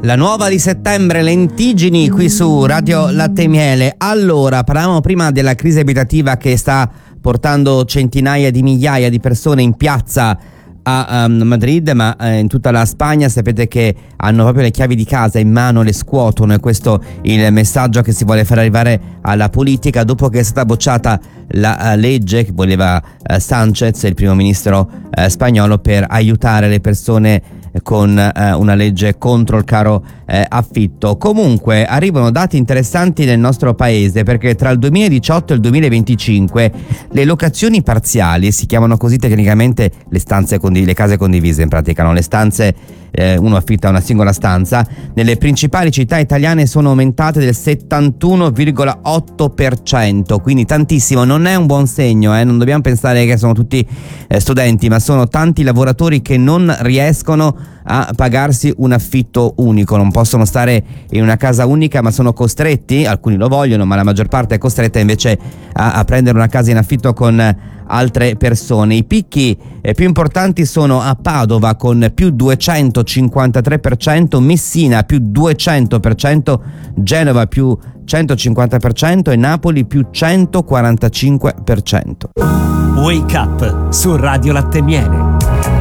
La nuova di settembre, Lentiggini, qui su Radio Latte e Miele. Allora, parlavamo prima della crisi abitativa che sta portando centinaia di migliaia di persone in piazza a Madrid, ma in tutta la Spagna sapete che hanno proprio le chiavi di casa in mano, le scuotono, e questo è il messaggio che si vuole far arrivare alla politica dopo che è stata bocciata la legge che voleva Sánchez, il primo ministro spagnolo, per aiutare le persone con una legge contro il caro affitto. Comunque arrivano dati interessanti nel nostro paese, perché tra il 2018 e il 2025 le locazioni parziali, si chiamano così tecnicamente le stanze le case condivise, in pratica, no? Le stanze, uno affitta una singola stanza, nelle principali città italiane sono aumentate del 71,8%, quindi tantissimo. Non è un buon segno, non dobbiamo pensare che sono tutti studenti, ma sono tanti lavoratori che non riescono a pagarsi un affitto unico, non possono stare in una casa unica, ma sono costretti, alcuni lo vogliono, ma la maggior parte è costretta invece a prendere una casa in affitto con altre persone. I picchi più importanti sono a Padova con più 253%, Messina più 200%, Genova più 150% e Napoli più 145%. Wake Up su Radio Latte e Miele.